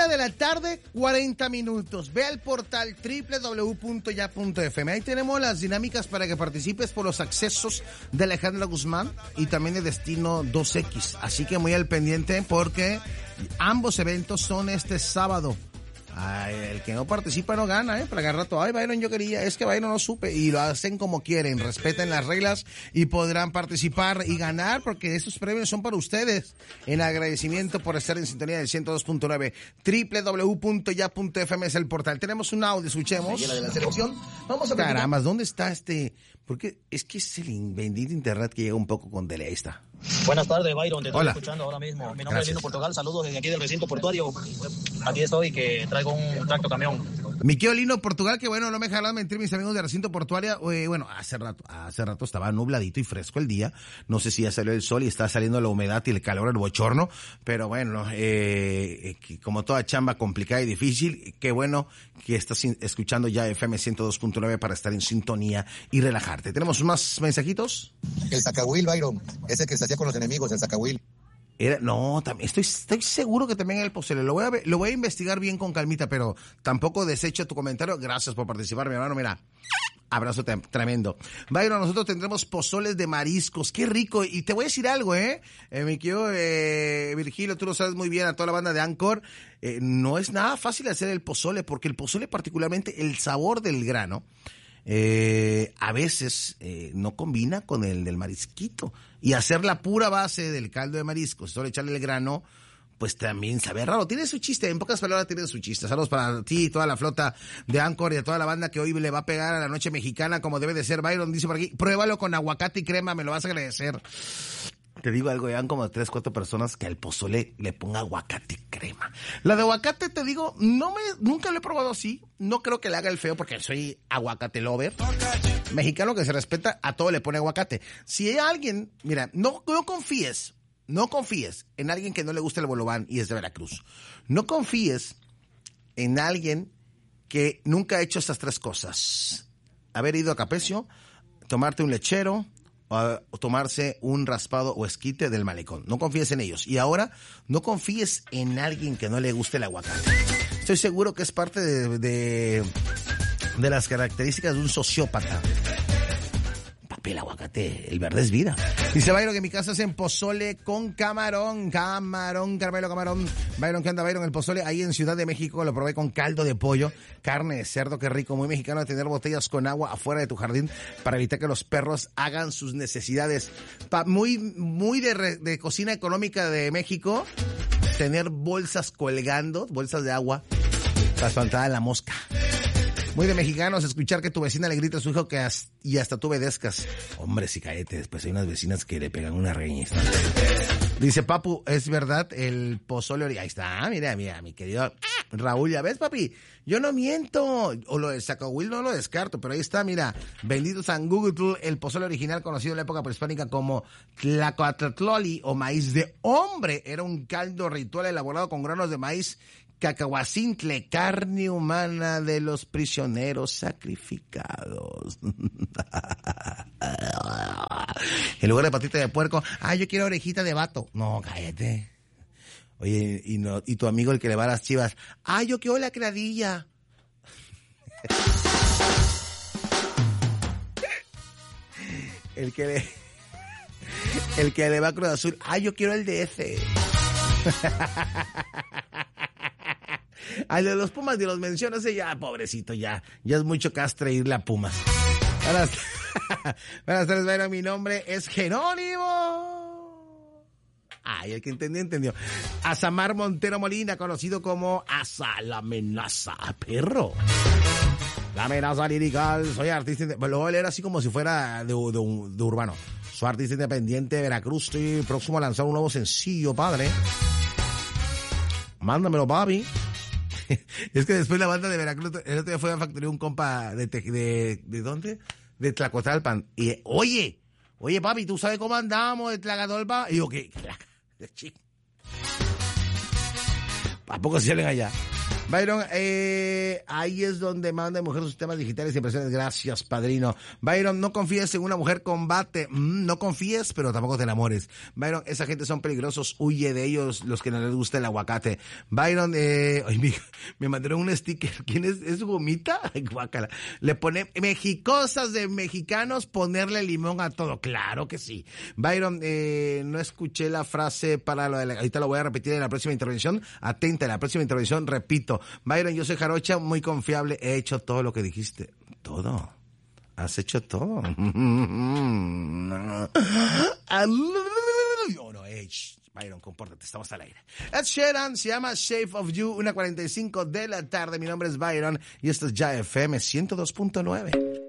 1:40 p.m. Ve al portal www.ya.fm. Ahí tenemos las dinámicas para que participes por los accesos de Alejandra Guzmán y también de Destino 2X. Así que muy al pendiente porque ambos eventos son este sábado. Ay, el que no participa no gana, para cada rato. Ay, Byron, yo quería, es que Byron no supe. Y lo hacen como quieren, respeten las reglas y podrán participar y ganar porque estos premios son para ustedes. En agradecimiento por estar en sintonía del 102.9. www.ya.fm es el portal. Tenemos un audio, escuchemos. De la selección. Vamos a Caramba, ¿dónde está este? Porque es que es el bendito internet que llega un poco con delay. Ahí está. Buenas tardes, Byron, te estoy Hola. escuchando ahora mismo. Mi nombre es Lino Portugal, saludos desde aquí del recinto portuario. Aquí estoy, que traigo un tracto camión. Mi querido Lino Portugal, que bueno, no me dejarán mentir mis amigos de recinto portuaria. Bueno, hace rato estaba nubladito y fresco el día. No sé si ya salió el sol y está saliendo la humedad y el calor, el bochorno. Pero bueno, como toda chamba complicada y difícil, qué bueno que estás escuchando ya FM 102.9 para estar en sintonía y relajarte. ¿Tenemos más mensajitos? El Zacahuil, Byron, ese que se hacía con los enemigos, el Zacahuil. También estoy seguro que también era el pozole. Lo voy a investigar bien con calmita, pero tampoco desecho tu comentario. Gracias por participar, mi hermano. Mira, abrazo tremendo. Byron, nosotros tendremos pozoles de mariscos. Qué rico. Y te voy a decir algo, mi querido Virgilio, tú lo sabes muy bien, a toda la banda de Anchor. No es nada fácil hacer el pozole, porque el pozole, particularmente el sabor del grano, a veces no combina con el del marisquito. Y hacer la pura base del caldo de mariscos, solo echarle el grano, pues también sabe raro. Tiene su chiste, en pocas palabras tiene su chiste. Saludos para ti y toda la flota de Anchor y a toda la banda que hoy le va a pegar a la noche mexicana como debe de ser. Byron dice por aquí, pruébalo con aguacate y crema, me lo vas a agradecer. Te digo algo, ya van como 3, 4 personas que al pozole le ponga aguacate y crema. La de aguacate, te digo, nunca lo he probado así. No creo que le haga el feo porque soy aguacate lover. Mexicano que se respeta, a todo le pone aguacate. Si hay alguien, mira, no confíes en alguien que no le gusta el bolobán y es de Veracruz. No confíes en alguien que nunca ha hecho estas 3 cosas. Haber ido a Capecio, tomarte un lechero, o tomarse un raspado o esquite del malecón. No confíes en ellos. Y ahora, no confíes en alguien que no le guste el aguacate. Estoy seguro que es parte de las características de un sociópata. Papi, el aguacate, el verde es vida. Dice Byron que en mi casa hacen pozole con camarón, caramelo, camarón. Byron, ¿qué anda, Byron? El pozole ahí en Ciudad de México lo probé con caldo de pollo, carne de cerdo, qué rico, muy mexicano de tener botellas con agua afuera de tu jardín para evitar que los perros hagan sus necesidades. Muy de cocina económica de México, tener bolsas colgando, bolsas de agua para espantar a la mosca. Muy de mexicanos escuchar que tu vecina le grita a su hijo y hasta tú obedezcas. Hombre, sí, cállate, después hay unas vecinas que le pegan una reñista. Dice Papu, es verdad, el pozole ahí está, mira, mi querido Raúl, ya ves, papi, yo no miento, o lo del Zacahuil no lo descarto, pero ahí está, mira, bendito San Google, el pozole original conocido en la época prehispánica como tlacoatloli o maíz de hombre, era un caldo ritual elaborado con granos de maíz, cacahuacintle, carne humana de los prisioneros sacrificados. En lugar de patita de puerco, yo quiero orejita de vato. No, cállate. Oye, y tu amigo el que le va a las chivas, yo quiero la cradilla. El que le va a Cruz Azul, yo quiero el DF. A los Pumas ni los mencionas, ya, pobrecito, ya es mucho castre irle a Pumas. Buenas tardes, Byron, mi nombre es Jerónimo. El que entendió. Asamar Montero Molina, conocido como Asa, la amenaza, perro. La amenaza lirical, soy artista, lo voy a leer así como si fuera de urbano. Soy artista independiente de Veracruz, estoy próximo a lanzar un nuevo sencillo, padre. Mándamelo, papi. Es que después la banda de Veracruz, el otro día fue a factoría un compa de ¿dónde? De Tlacotalpan. Y, oye, papi, ¿tú sabes cómo andamos de Tlacotalpan? Y yo, ¿qué? ¿A poco se salen allá? Byron, ahí es donde manda mujer sus temas digitales y impresiones. Gracias, padrino. Byron, no confíes en una mujer combate. No confíes, pero tampoco te enamores. Byron, esa gente son peligrosos. Huye de ellos, los que no les gusta el aguacate. Byron, me mandaron un sticker. ¿Quién es? ¿Es Gomita? Ay, guácala. Le pone mexicosas de mexicanos, ponerle limón a todo. Claro que sí. Byron, no escuché la frase para lo de ahorita lo voy a repetir en la próxima intervención. Atenta, en la próxima intervención repito. Byron, yo soy jarocha, muy confiable. He hecho todo lo que dijiste. Todo. Has hecho todo. Byron, compórtate, estamos al aire. Ed Sheeran se llama Shape of You, 1:45 de la tarde. Mi nombre es Byron y esto es Ya FM 102.9.